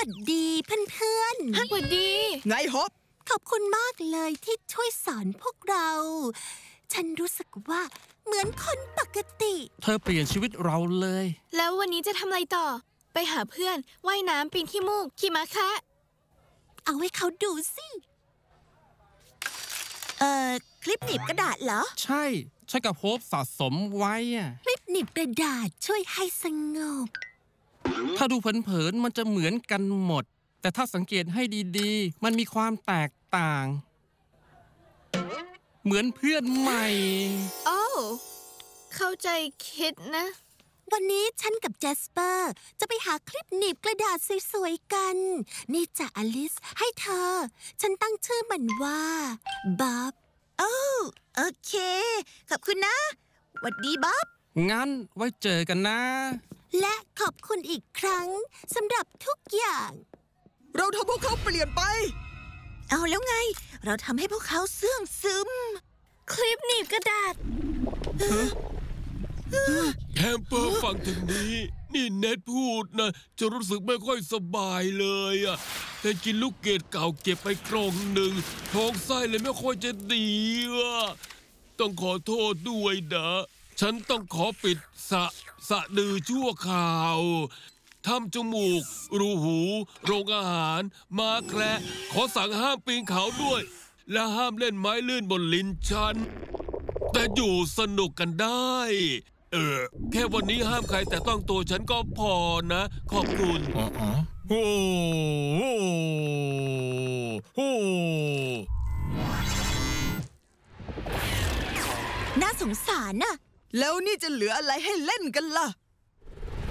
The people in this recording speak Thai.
วัสดีเพื่อนๆสวัสดีไงฮอปขอบคุณมากเลยที่ช่วยสอนพวกเรา ฉันรู้สึกว่าเหมือนคนปกติเธอเปลี่ยนชีวิตเราเลยแล้ววันนี้จะทำอะไรต่อไปหาเพื่อนว่ายน้ำปีนขี้มูกขี่ม้าแคะเอาให้เขาดูสิคลิปหนีบกระดาษเหรอใช่กับโฮปสะสมไว้อะคลิปหนีบกระดาษช่วยให้สงบถ้าดูเผินๆมันจะเหมือนกันหมด แต่ถ้าสังเกตให้ดีๆมันมีความแตกต่าง เหมือนเพื่อนใหม่โอ้เข้าใจคิดนะวันนี้ฉันกับเจสเปอร์จะไปหาคลิปหนีบกระดาษสวยๆกัน นี่จ้ะอลิสให้เธอ ฉันตั้งชื่อมันว่าบ๊อบโอเค ขอบคุณนะหวัดดีบ๊อบงั้นไว้เจอกันนะและขอบคุณอีกครั้งสำหรับทุกอย่างเราทำพวกเขาเปลี่ยนไปเอาแล้วไง เราทำให้พวกเขาเสื่องซึมคลิปหนีบกระดาษแคมเปอร์ฟังถึงนี้นี่เน็ตพูดนะจะรู้สึกไม่ค่อยสบายเลยอ่ะแต่กินลูกเกดเก่าเก็บไปกล่องหนึ่งท้องไส้เลยไม่ค่อยจะดีอ่ะต้องขอโทษด้วยนะฉันต้องขอปิดสะดือชั่วคราวทำจมูกรูหูโรงอาหารมาแคระขอสั่งห้ามปีนเขาด้วยและห้ามเล่นไม้ลื่นบนลิ้นฉันแต่อยู่สนุกกันได้แค่วันนี้ห้ามใครแต่ต้องตัวฉันก็พอนะขอบคุณน่าสงสารน่ะแล้วนี่จะเหลืออะไรให้เล่นกันล่ะ